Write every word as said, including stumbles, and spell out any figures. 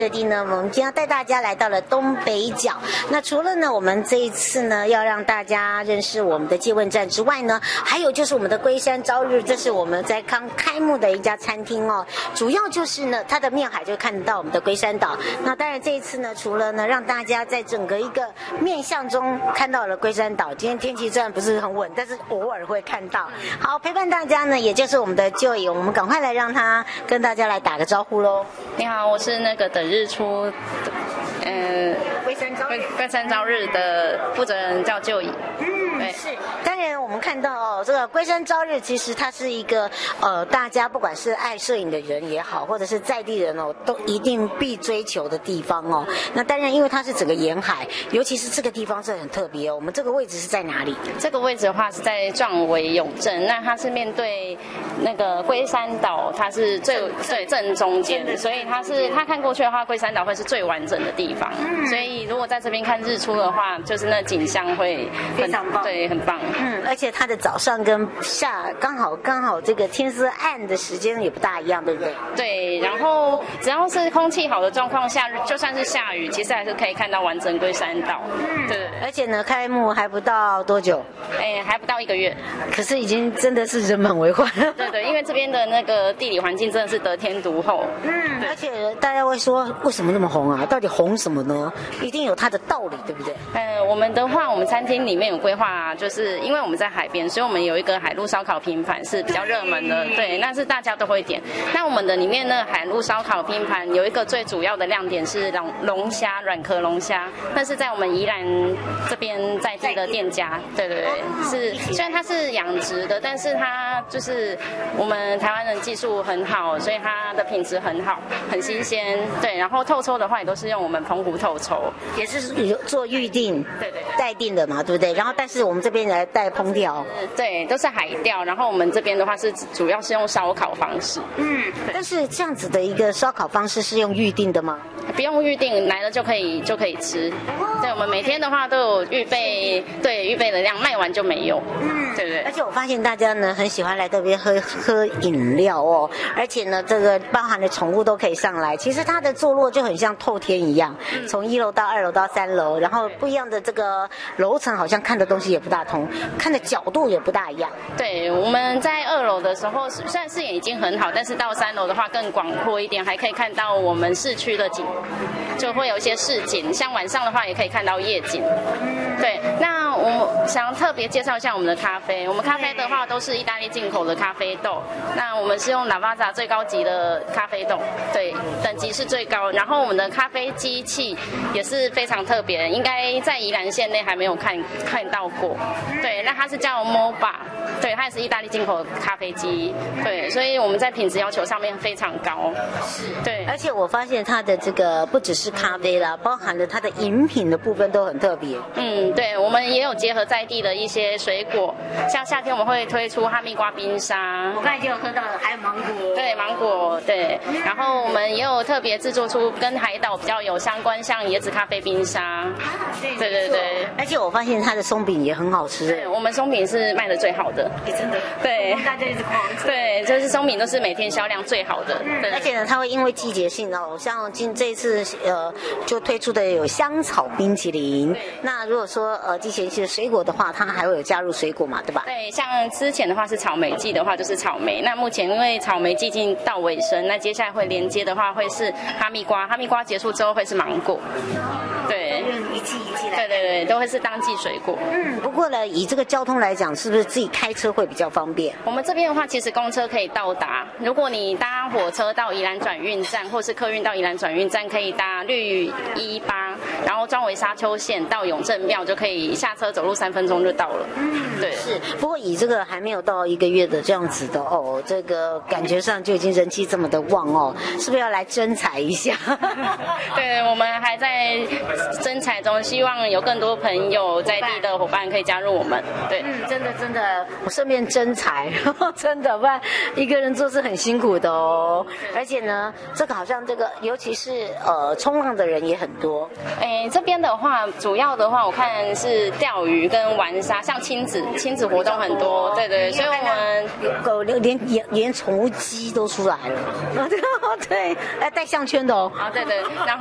特地呢，我们今天要带大家来到了东北角。那除了呢，我们这一次呢要让大家认识我们的借问站之外呢，还有就是我们的龟山朝日，这是我们在刚开幕的一家餐厅哦。主要就是呢，它的面海就看得到我们的龟山岛。那当然这一次呢，除了呢让大家在整个一个面向中看到了龟山岛，今天天气虽然不是很稳，但是偶尔会看到。好，陪伴大家呢，也就是我们的Joy，我们赶快来让他跟大家来打个招呼喽。 你好，我是那个等日出，呃， 龟山朝日， 龟山朝日的负责人叫Joy。 嗯，是。当然，我们看到哦，这个龟山朝日其实它是一个呃，大家不管是爱摄影的人也好，或者是在地人哦，都一定必追求的地方哦。那当然，因为它是整个沿海，尤其是这个地方是很特别哦。我们这个位置是在哪里？ 这个位置的话是在壮围永镇，那它是面对那个龟山岛，它是最最正中间，所以它是它看过去的话，龟山岛会是最完整的地方。嗯、所以如果在这边看日出的话，就是那景象会非常棒， 对，很棒。 嗯，而且它的早上跟下刚好刚好这个天色暗的时间也不大一样，对不对？ 对，然后只要是空气好的状况下，就算是下雨，其实还是可以看到完整龟山岛。嗯，对。 而且呢，开幕还不到多久， 哎，还不到一个月， 可是已经真的是人满为患。 对对，因为这边的那个地理环境真的是得天独厚。 嗯，而且大家会说，为什么那么红啊？到底红什么呢？一定有它的道理，对不对？ 呃，我们的话，我们餐厅里面有规划，就是因为我们在海边，所以我们有一个海陆烧烤拼盘是比较热门的，对，那是大家都会点。那我们的里面呢，海陆烧烤拼盘有一个最主要的亮点是龙龙虾，软壳龙虾，那是在我们宜兰这边在地的店家，对对对，是虽然它是养殖的，但是它就是我们台湾人技术很好，所以它的品质很好，很新鲜，对。然后透抽的话也都是用我们澎湖透抽， 也是有做预定， 对对待定的嘛，对不对？然后但是我们这边来带烹调， 对，都是海钓。然后我们这边的话是主要是用烧烤方式， 嗯，但是这样子的一个烧烤方式是用预定的吗？ 不用预定，来了就可以就可以吃。对，我们每天的话都有预备，对，预备的量，卖完就没有。嗯，对不对？ 而且我发现大家呢很喜欢来这边喝喝饮料哦，而且呢这个包含的宠物都可以上来。其实它的坐落就很像透天一样，从一楼到二楼到三楼，然后不一样的这个楼层好像看的东西也不大同，看的角度也不大一样。 对，我们在二楼的时候虽然视野已经很好，但是到三楼的话更广阔一点，还可以看到我们市区的景，就会有一些市景，像晚上的话也可以看到夜景。对，那我想特别介绍一下我们的咖啡。我们咖啡的话都是意大利进口的咖啡豆，那我们是用 Lavazza 最高级的咖啡豆，对，等级是最高。然后我们的咖啡机器也是非常特别，应该在宜兰县内还没有看看到过。对，那它是叫 Moba， 对，它也是意大利进口的咖啡机，对，所以我们在品质要求上面非常高。对， 而且我发现它的这个不只是咖啡啦，包含了它的饮品的部分都很特别。 嗯，对，我们也有结合在地的一些水果，像夏天我们会推出哈密瓜冰沙， 我刚才就有喝到了，还有芒果。 对，芒果，对。然后我们也有特别制作出跟海岛比较有相关，像椰子咖啡冰沙。对对对对。 而且我发现它的松饼也很好吃。 对，我们松饼是卖的最好的。 真的。 对。 大家一直狂吃。 对，就是松饼都是每天销量最好的。 嗯。而且呢，它会因为季节性哦，像今这一次呃就推出的有香草冰淇淋。那如果说呃季节性的水果的话，它还会有加入水果嘛，对吧？ 对，像之前的话是草莓季的话就是草莓，那目前因为草莓季已经到尾声，那接下来会连接的话会是哈密瓜，哈密瓜结束之后会是芒果。对， 一季一季来。 对对对，都会是当季水果。 嗯，不过呢，以这个交通来讲，是不是自己开车会比较方便？ 我们这边的话，其实公车可以到达。如果你搭火车到宜兰转运站，或是客运到宜兰转运站，可以搭绿一八，然后庄围沙丘线到永正庙就可以下车走路三分钟就到了。嗯，对， 是。不过以这个还没有到一个月的这样子的哦，这个感觉上就已经人气这么的旺哦，是不是要来征才一下？ 对，我们还在征才中。 中，希望有更多朋友在地的伙伴可以加入我们。对， 嗯，真的真的，我顺便征才，真的，不然一个人做是很辛苦的哦。而且呢，这个好像这个，尤其是呃冲浪的人也很多。 诶，这边的话，主要的话我看是钓鱼跟玩沙，像亲子亲子活动很多，对对，所以我们狗连连连宠物鸡都出来了，对，哎，带项圈的哦。 啊，对对，然后。